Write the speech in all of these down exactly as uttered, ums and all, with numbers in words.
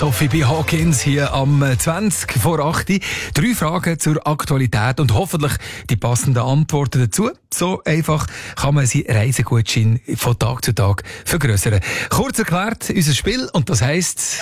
Sophie B. Hawkins hier am zwanzig vor acht. Drei Fragen zur Aktualität und hoffentlich die passenden Antworten dazu. So einfach kann man seinen Reisegutschein von Tag zu Tag vergrößern. Kurz erklärt, unser Spiel, und das heisst...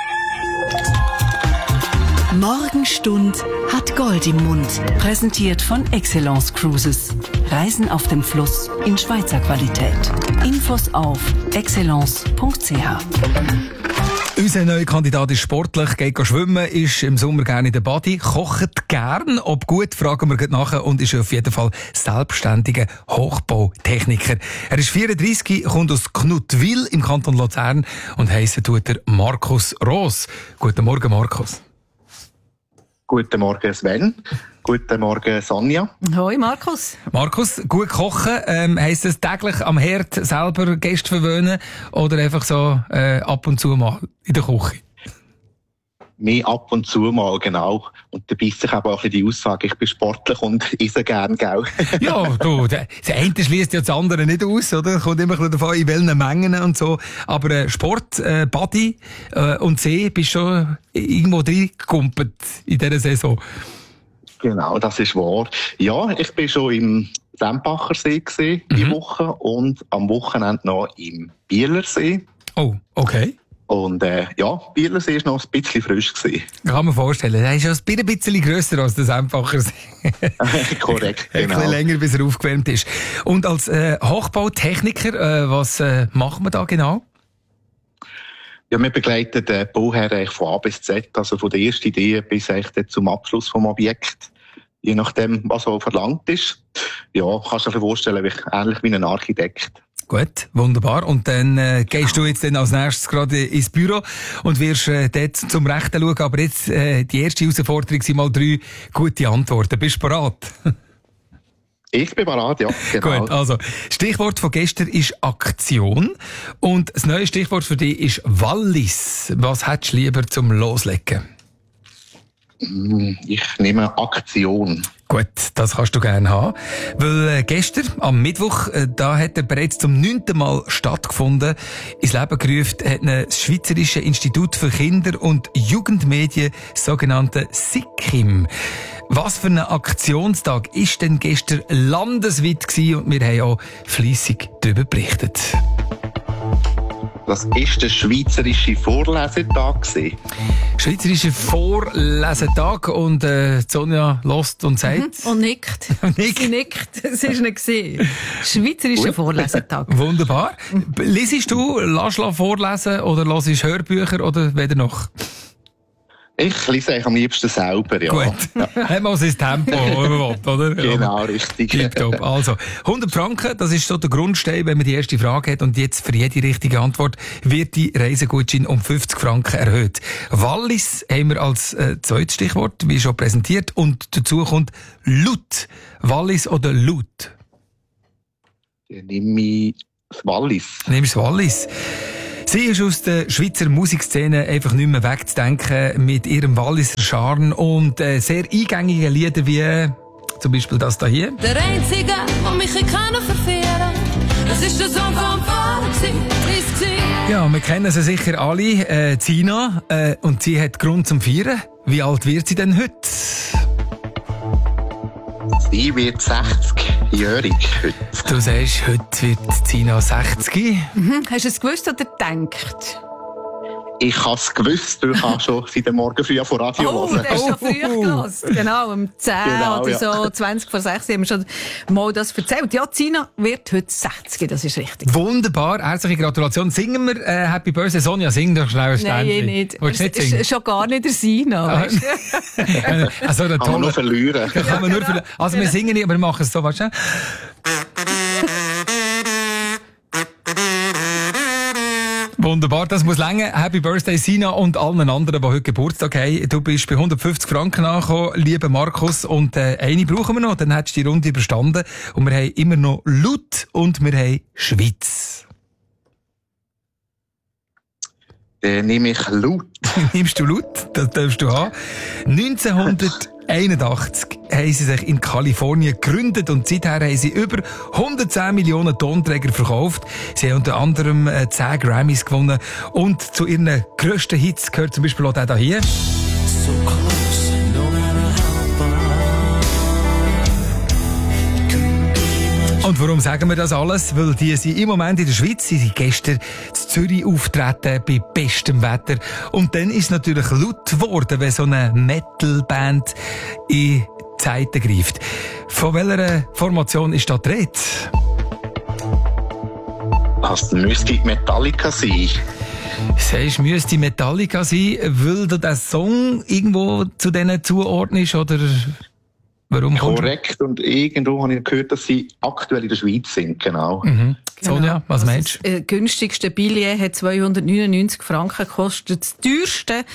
Morgenstund hat Gold im Mund. Präsentiert von Excellence Cruises. Reisen auf dem Fluss in Schweizer Qualität. Infos auf excellence punkt c h. Unser neuer Kandidat ist sportlich, geht schwimmen, ist im Sommer gerne in der Body, kocht gern. Ob gut, fragen wir gleich nachher, und ist auf jeden Fall selbstständiger Hochbautechniker. Er ist vierunddreissig, kommt aus Knuttwil im Kanton Luzern und heissen tut er Markus Roos. Guten Morgen, Markus. Guten Morgen, Sven. Guten Morgen, Sonja. Hoi, Markus. Markus, gut kochen, ähm, heisst das täglich am Herd selber Gäste verwöhnen oder einfach so äh, ab und zu mal in der Küche? Mehr ab und zu mal, genau. Und da beißt sich aber auch ein bisschen die Aussage, ich bin sportlich und esse gern, gell? Ja, du, der, der eine schließt ja das andere nicht aus, oder? Kommt immer ein bisschen davon, in welchen Mengen und so. Aber äh, Sport, äh, Body äh, und See, bist schon irgendwo reingekumpelt in dieser Saison. Genau, das ist wahr. Ja, ich bin schon im Sempachersee gewesen, mhm. die Woche, und am Wochenende noch im Bielersee. Oh, okay. Und äh, ja, Bielersee war noch ein bisschen frisch gewesen. Kann man vorstellen. Der ist ja ein bisschen grösser als der Sempachersee. Korrekt, genau. Ein bisschen länger, bis er aufgewärmt ist. Und als äh, Hochbautechniker, äh, was äh, macht man da genau? Ja, wir begleiten den Bauherr von A bis Z, also von der ersten Idee bis echt zum Abschluss vom Objekt. Je nachdem, was so verlangt ist. Ja, kannst du dir vorstellen, ähnlich wie ein Architekt. Gut, wunderbar. Und dann äh, gehst du jetzt dann als nächstes gerade ins Büro und wirst äh, dort zum Rechten schauen. Aber jetzt, äh, die erste Herausforderung sind mal drei gute Antworten. Bist du bereit? Ich bin bereit, ja. Genau. Gut, also, Stichwort von gestern ist Aktion. Und das neue Stichwort für dich ist Wallis. Was hättest du lieber zum Loslegen? Ich nehme Aktion. Gut, das kannst du gerne haben. Weil äh, gestern, am Mittwoch, äh, da hat er bereits zum neunten Mal stattgefunden. Ins Leben gerufen hat ihn das Schweizerische Institut für Kinder- und Jugendmedien, das sogenannte SIKIM. Was für ein Aktionstag ist denn gestern landesweit gewesen, und wir haben auch fleissig darüber berichtet. Das war der Schweizerische Vorlesetag. Schweizerische Vorlesetag, und äh, Sonja lost und sagt... Mhm. Und nickt. Nickt. Sie nickt. Das ist nicht gesehen. Schweizerische Vorlesetag. Wunderbar. Lesest du, lass du vorlesen oder hörst du Hörbücher oder weder noch? Ich lese eigentlich am liebsten selber, ja. Gut. Ja. Hat man sein Tempo, oder? Genau, richtig. Tipptopp. Also, hundert Franken, das ist so der Grundstein, wenn man die erste Frage hat. Und jetzt für jede richtige Antwort wird die Reisegutschein um fünfzig Franken erhöht. Wallis haben wir als äh, zweites Stichwort, wie schon präsentiert. Und dazu kommt Laut. Wallis oder Laut? Dann nehme ich das Wallis. Nimmst du Wallis? Sie ist aus der Schweizer Musikszene einfach nicht mehr wegzudenken mit ihrem Walliser Charme und äh, sehr eingängigen Lieder wie äh, zum Beispiel das da hier. Der Einzige, der mich kann verführen, das ist der Sohn vom Vater, ja, wir kennen sie sicher alle, äh, Zina, äh, und sie hat Grund zum Feiern. Wie alt wird sie denn heute? Sie wird sechzigjährig heute. Du sagst, heute wird Zina sechzig. Mhm. Hast du es gewusst oder gedacht? Ich habe es gewusst, weil ich habe schon seit dem Morgen früh vor Radio Oh, hören. du hast schon früh gehört. Genau, um zehn Genau, oder ja. so, zwanzig vor sechs haben wir schon mal das erzählt. Ja, Zina wird heute sechzig, das ist richtig. Wunderbar, herzliche Gratulation. Singen wir äh, Happy Birthday, Sonja, sing doch schnell ein Nein, Ständchen. nicht. Willst du nicht Es singen? ist schon gar nicht der Sina. Ah. Weißt du? Also, der Kann man tolle... nur verlieren. Kann man nur verlieren. Also, wir singen nicht, aber wir machen es so, weißt du? Wunderbar, das muss länger. Happy Birthday, Sina, und allen anderen, die heute Geburtstag haben. Du bist bei hundertfünfzig Franken angekommen, lieber Markus. Und äh, eine brauchen wir noch, dann hättest du die Runde überstanden. Und wir haben immer noch Laut und wir haben Schweiz. Dann nehme ich Laut. Nimmst du Laut? Das darfst du haben. neunzehnhunderteinundachtzig haben sie sich in Kalifornien gegründet und seither haben sie über hundertzehn Millionen Tonträger verkauft. Sie haben unter anderem äh, zehn Grammys gewonnen und zu ihren grössten Hits gehört zum Beispiel auch der hier. So close, no matter how far. Und warum sagen wir das alles? Weil die sind im Moment in der Schweiz, sie sind gestern in Zürich auftreten bei bestem Wetter. Und dann ist es natürlich laut geworden, wenn so eine Metalband in die Zeiten greift. Von welcher Formation ist da die Rede? Das müsste Metallica sein. Sagst du, müsste Metallica sein, weil du den Song irgendwo zu denen zuordnest, oder warum? Korrekt, und irgendwo habe ich gehört, dass sie aktuell in der Schweiz sind, genau. Mhm. Sonja, was meinst du? Das äh, günstigste Billett hat zweihundertneunundneunzig Franken gekostet, das teuerste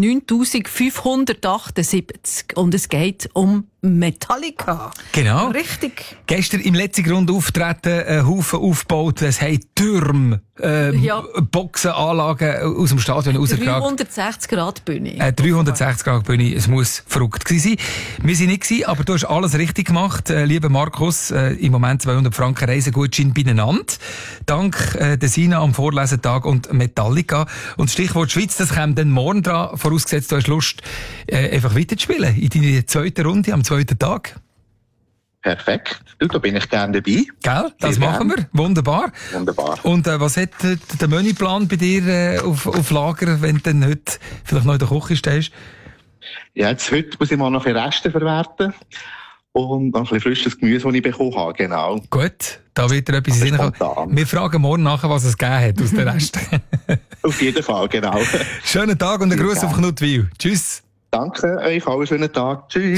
neuntausendfünfhundertachtundsiebzig. Und es geht um Metallica. Genau. Richtig. Gestern im letzten Grund auftreten, ein Haufen aufgebaut, es haben Türme, äh, Ja. Boxenanlagen aus dem Stadion rausgekragen. dreihundertsechzig Grad Bühne. Äh, dreihundertsechzig Grad Bühne, es muss verrückt gewesen sein. Wir sind nicht gewesen, aber du hast alles richtig gemacht, äh, lieber Markus. Äh, Im Moment zweihundert Franken Reisegutschein beieinander. Dank äh, der Sina am Vorlesetag und Metallica. Und das Stichwort Schweiz, das kommt dann morgen dran, vorausgesetzt du hast Lust, äh, einfach weiterzuspielen in deiner zweiten Runde am zweiten Tag. Perfekt. Du, da bin ich gerne dabei. Gell? Das Sehr machen wir. Wunderbar. Wunderbar. Und äh, was hat äh, der Menüplan bei dir äh, auf, auf Lager, wenn du dann heute vielleicht noch in der Küche stehst? Ja, jetzt heute muss ich mal noch ein bisschen Reste verwerten. Und noch ein bisschen frisches Gemüse, das ich bekommen habe, genau. Gut, da wird dir etwas in den Sinn kommen. Spontan. Wir fragen morgen nachher, was es gegeben hat aus dem Rest. Auf jeden Fall, genau. Schönen Tag und einen Sehr Gruß auf gerne. Knutwil. Tschüss. Danke euch, allen schönen Tag. Tschüss.